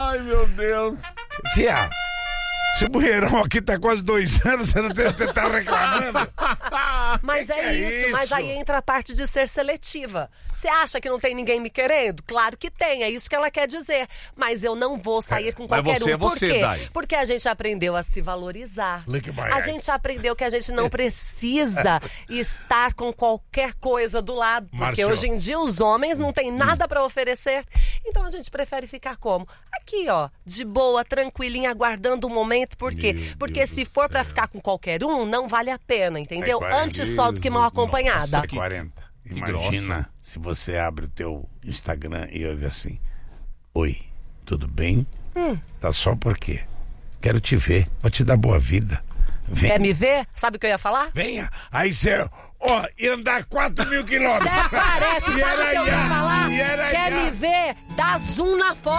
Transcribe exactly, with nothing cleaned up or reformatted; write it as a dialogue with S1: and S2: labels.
S1: Ai, meu Deus.
S2: Fia, esse mulherão aqui tá quase dois anos, você não tem, você tá reclamando?
S3: Mas
S2: Que
S3: é,
S2: que é
S3: isso,
S2: isso?
S3: mas aí entra a parte de ser seletiva. Você acha que não tem ninguém me querendo? Claro que tem, é isso que ela quer dizer. Mas eu não vou sair com
S1: Mas
S3: qualquer
S1: você
S3: um.
S1: é
S3: Por
S1: você,
S3: quê?
S1: Dai.
S3: Porque a gente aprendeu a se valorizar.
S2: Look at my
S3: A
S2: eyes.
S3: gente aprendeu que a gente não precisa estar com qualquer coisa do lado. Porque
S2: Márcio.
S3: hoje em dia os homens não têm nada pra oferecer. Então a gente prefere ficar como? Aqui, ó, de boa, tranquilinha, aguardando o momento. Por quê?
S2: Meu
S3: Porque
S2: Deus
S3: se
S2: do
S3: for pra
S2: céu.
S3: ficar com qualquer um, não vale a pena, entendeu?
S2: É quarenta.
S3: Antes só do que mal acompanhada.
S2: Nossa, quarenta. Imagina
S1: grossa.
S2: se você abre o teu Instagram e ouve assim: oi, tudo bem?
S3: Hum.
S2: Tá só por quê? Quero te ver, vou te dar boa vida. Vem,
S3: Quer me ver? Sabe o que eu ia falar?
S2: venha. Aí você, ó, ia andar quatro mil quilômetros.
S3: Até parece,
S2: E
S3: sabe o
S2: era
S3: que eu ia
S2: já,
S3: falar?
S2: e era
S3: Quer
S2: já.
S3: me ver? Dá zoom na foto.